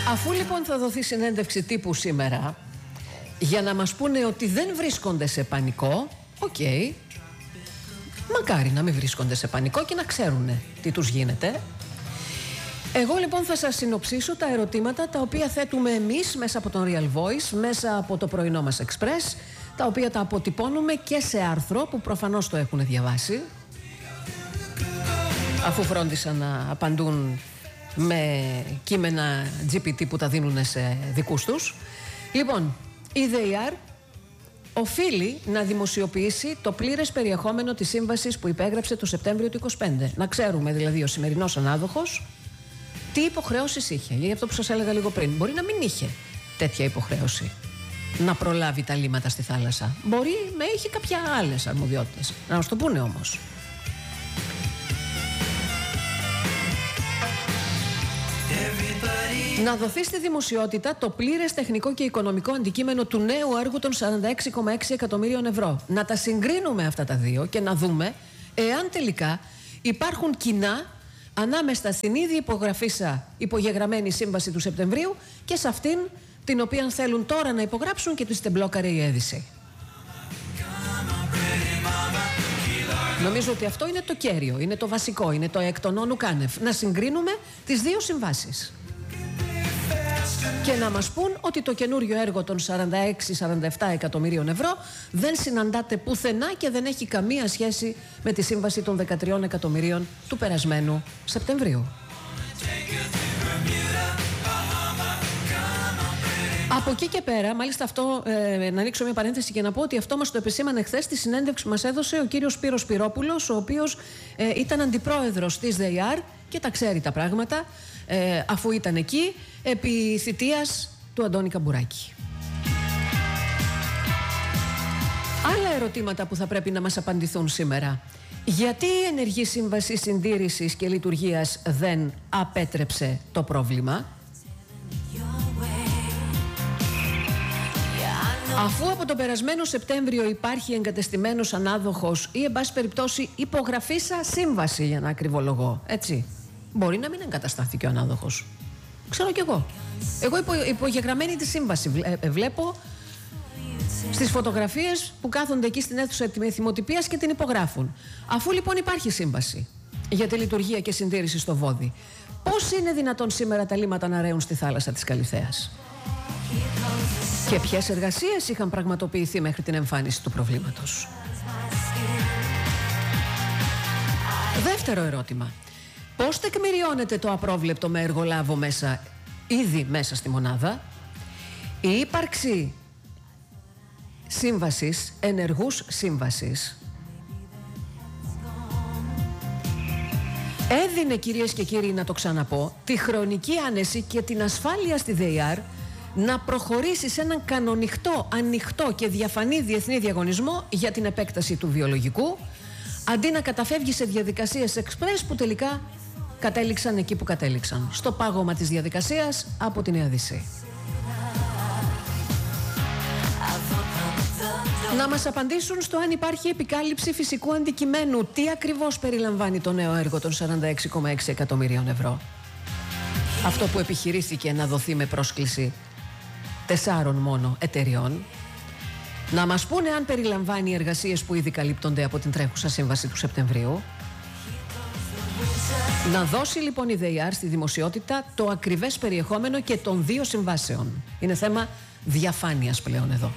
Αφού λοιπόν θα δοθεί συνέντευξη τύπου σήμερα για να μας πούνε ότι δεν βρίσκονται σε πανικό, μακάρι να μην βρίσκονται σε πανικό και να ξέρουν τι τους γίνεται. Εγώ λοιπόν θα σας συνοψίσω τα ερωτήματα τα οποία θέτουμε εμείς μέσα από τον Real Voice, μέσα από το πρωινό μας Express, τα οποία τα αποτυπώνουμε και σε άρθρο που προφανώς το έχουν διαβάσει, αφού φρόντισαν να απαντούν με κείμενα GPT που τα δίνουν σε δικούς τους. Λοιπόν, η ΔΕΙΑΡ οφείλει να δημοσιοποιήσει το πλήρες περιεχόμενο της σύμβασης που υπέγραψε το Σεπτέμβριο του 2025. Να ξέρουμε δηλαδή ο σημερινός ανάδοχος τι υποχρεώσεις είχε. Για αυτό που σας έλεγα λίγο πριν, μπορεί να μην είχε τέτοια υποχρέωση να προλάβει τα λίμματα στη θάλασσα. Μπορεί να έχει κάποια άλλες αρμοδιότητες. Να μας το πούνε όμως. Να δοθεί στη δημοσιότητα το πλήρες τεχνικό και οικονομικό αντικείμενο του νέου έργου των 46,6 εκατομμύριων ευρώ. Να τα συγκρίνουμε αυτά τα δύο και να δούμε εάν τελικά υπάρχουν κοινά ανάμεσα στην ήδη υπογεγραμμένη σύμβαση του Σεπτεμβρίου και σε αυτήν την οποία θέλουν τώρα να υπογράψουν και τους τεμπλόκαρε η Έδιση. Νομίζω ότι αυτό είναι το κέριο, είναι το βασικό, είναι το εκ των όνου κάνευ. Να συγκρίνουμε τις δύο συμβάσεις και να μας πούν ότι το καινούριο έργο των 46-47 εκατομμυρίων ευρώ δεν συναντάται πουθενά και δεν έχει καμία σχέση με τη σύμβαση των 13 εκατομμυρίων του περασμένου Σεπτεμβρίου. Από εκεί και πέρα, μάλιστα αυτό, να ανοίξω μια παρένθεση και να πω ότι αυτό μας το επισήμανε χθες στη συνέντευξη που μας έδωσε ο κύριος Σπύρος Σπυρόπουλος, ο οποίος ήταν αντιπρόεδρος της ΔΕΙΑΡ και τα ξέρει τα πράγματα, αφού ήταν εκεί επί θητείας του Αντώνη Καμπουράκη. Άλλα ερωτήματα που θα πρέπει να μας απαντηθούν σήμερα. Γιατί η ενεργή σύμβαση συντήρησης και λειτουργίας δεν απέτρεψε το πρόβλημα? Αφού από τον περασμένο Σεπτέμβριο υπάρχει εγκατεστημένος ανάδοχος ή εν πάση περιπτώσει υπογραφήσα σύμβαση, για να ακριβολογώ, έτσι, μπορεί να μην εγκαταστάθηκε ο ανάδοχος. Ξέρω κι εγώ. Εγώ υπογεγραμμένη τη σύμβαση βλέπω στις φωτογραφίες που κάθονται εκεί στην αίθουσα θυμοτυπίας και την υπογράφουν. Αφού λοιπόν υπάρχει σύμβαση για τη λειτουργία και συντήρηση στο Βόδι, πώς είναι δυνατόν σήμερα τα λίμματα να ρέουν στη θάλασσα της Καλιθέας? Και ποιες εργασίες είχαν πραγματοποιηθεί μέχρι την εμφάνιση του προβλήματος? Δεύτερο ερώτημα. Πώς τεκμηριώνεται το απρόβλεπτο με εργολάβο ήδη μέσα στη μονάδα? Η ύπαρξη σύμβασης, ενεργούς σύμβασης, έδινε, κυρίες και κύριοι, να το ξαναπώ, τη χρονική άνεση και την ασφάλεια στη ΔΕΙΑΡ να προχωρήσει σε έναν ανοιχτό και διαφανή διεθνή διαγωνισμό για την επέκταση του βιολογικού, αντί να καταφεύγει σε διαδικασίες εξπρές που τελικά κατέληξαν εκεί που κατέληξαν, στο πάγωμα της διαδικασίας από την Έδιση. Να μας απαντήσουν στο αν υπάρχει επικάλυψη φυσικού αντικειμένου. Τι ακριβώς περιλαμβάνει το νέο έργο των 46,6 εκατομμυρίων ευρώ? Αυτό που επιχειρήθηκε να δοθεί με πρόσκληση 4 μόνο εταιριών. Να μας πούνε αν περιλαμβάνει εργασίες που ήδη καλύπτονται από την τρέχουσα σύμβαση του Σεπτεμβρίου. Να δώσει λοιπόν η ΔΕΙΑΡ στη δημοσιότητα το ακριβές περιεχόμενο και των δύο συμβάσεων. Είναι θέμα διαφάνειας πλέον εδώ.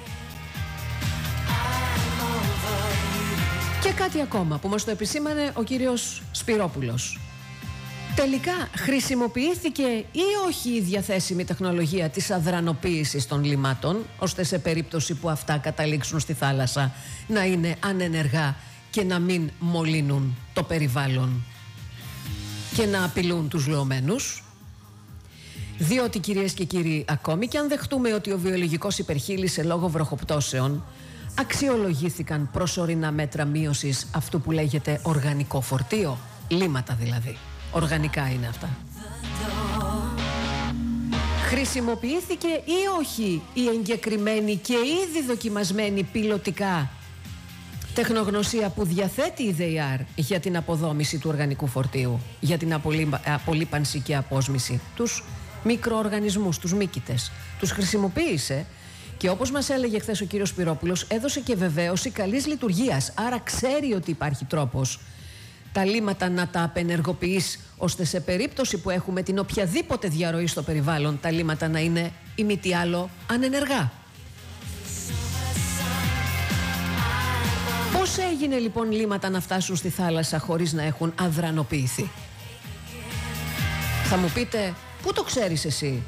Και κάτι ακόμα που μας το επισήμανε ο κύριος Σπυρόπουλος. Τελικά χρησιμοποιήθηκε ή όχι η διαθέσιμη τεχνολογία της αδρανοποίησης των λιμάτων, ώστε σε περίπτωση που αυτά καταλήξουν στη θάλασσα να είναι ανενεργά και να μην μολύνουν το περιβάλλον και να απειλούν τους λεωμένους? Διότι, κυρίες και κύριοι, ακόμη και αν δεχτούμε ότι ο βιολογικός υπερχείλησε λόγω βροχοπτώσεων, αξιολογήθηκαν προσωρινά μέτρα μείωσης αυτού που λέγεται οργανικό φορτίο, λίματα δηλαδή. Οργανικά είναι αυτά. Χρησιμοποιήθηκε ή όχι η εγκεκριμένη και ήδη δοκιμασμένη πιλωτικά τεχνογνωσία που διαθέτει η ΔΕΙΑΡ για την αποδόμηση του οργανικού φορτίου, για την απολύπανση και απόσμηση, τους μικροοργανισμούς, τους μύκητες. Τους χρησιμοποίησε και όπως μας έλεγε χθες ο κύριος Σπυρόπουλος, έδωσε και βεβαίωση καλής λειτουργίας. Άρα ξέρει ότι υπάρχει τρόπος τα λίμματα να τα απενεργοποιείς, ώστε σε περίπτωση που έχουμε την οποιαδήποτε διαρροή στο περιβάλλον, τα λίμματα να είναι ή μη τι άλλο ανενεργά. Πώς έγινε λοιπόν λίμματα να φτάσουν στη θάλασσα χωρίς να έχουν αδρανοποιηθεί? Θα μου πείτε, πού το ξέρεις εσύ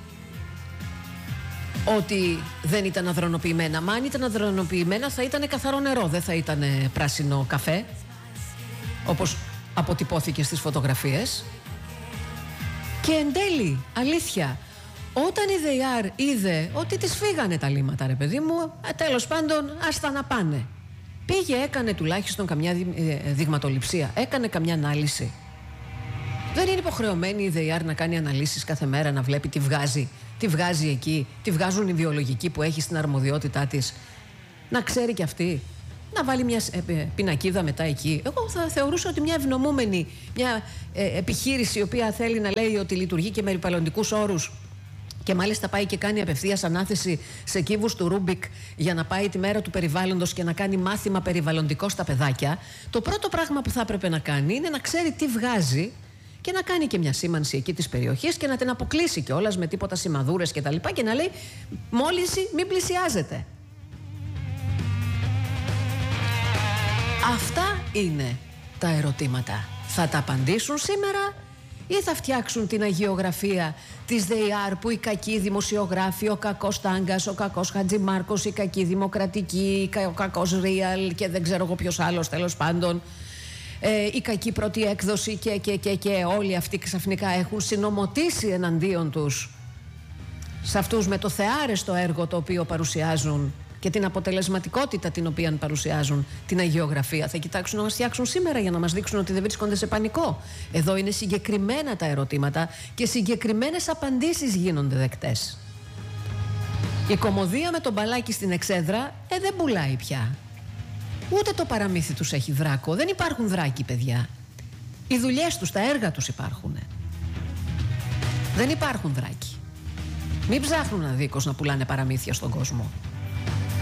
ότι δεν ήταν αδρανοποιημένα? Μα αν ήταν αδρανοποιημένα θα ήταν καθαρό νερό, δεν θα ήταν πράσινο καφέ, όπως αποτυπώθηκε στις φωτογραφίες. Και εν τέλει, αλήθεια, όταν η ΔΕΙΑΡ είδε ότι τις φύγανε τα λίμματα, ρε παιδί μου, τέλος πάντων άστα να πάνε, πήγε, έκανε τουλάχιστον καμιά δειγματοληψία, έκανε καμιά ανάλυση. Δεν είναι υποχρεωμένη η ΔΕΙΑΡ να κάνει αναλύσεις κάθε μέρα, να βλέπει τι βγάζει εκεί, τι βγάζουν οι βιολογικοί που έχει στην αρμοδιότητά της? Να ξέρει κι αυτή, να βάλει μια πινακίδα μετά εκεί. Εγώ θα θεωρούσα ότι μια ευνομούμενη, μια επιχείρηση η οποία θέλει να λέει ότι λειτουργεί και με περιβαλλοντικούς όρους, και μάλιστα πάει και κάνει απευθείας ανάθεση σε κύβους του Ρούμπικ για να πάει τη μέρα του περιβάλλοντος και να κάνει μάθημα περιβαλλοντικό στα παιδάκια, το πρώτο πράγμα που θα έπρεπε να κάνει είναι να ξέρει τι βγάζει και να κάνει και μια σήμανση εκεί της περιοχής και να την αποκλείσει κιόλας με τίποτα σημαδούρες και τα λοιπά, και να λέει μόλυνση μην πλησιάζεται. Αυτά είναι τα ερωτήματα. Θα τα απαντήσουν σήμερα ή θα φτιάξουν την αγιογραφία της ΔΕΙΑΡ που οι κακοί δημοσιογράφοι, ο κακός Τάγκας, ο κακός Χατζημάρκος, η κακή Δημοκρατική, ο κακός Real και δεν ξέρω εγώ ποιος άλλος, τέλος πάντων, η κακή πρώτη έκδοση και όλοι αυτοί ξαφνικά έχουν συνομωτήσει εναντίον τους σε αυτούς με το θεάρεστο έργο το οποίο παρουσιάζουν και την αποτελεσματικότητα την οποία παρουσιάζουν, την αγιογραφία. Θα κοιτάξουν να μας φτιάξουν σήμερα για να μας δείξουν ότι δεν βρίσκονται σε πανικό. Εδώ είναι συγκεκριμένα τα ερωτήματα και συγκεκριμένες απαντήσεις γίνονται δεκτές. Η κωμωδία με τον μπαλάκι στην εξέδρα δεν πουλάει πια. Ούτε το παραμύθι τους έχει δράκο. Δεν υπάρχουν δράκοι, παιδιά. Οι δουλειές τους, τα έργα τους υπάρχουν. Δεν υπάρχουν δράκοι. Μην ψάχνουν αδίκως να πουλάνε παραμύθια στον κόσμο.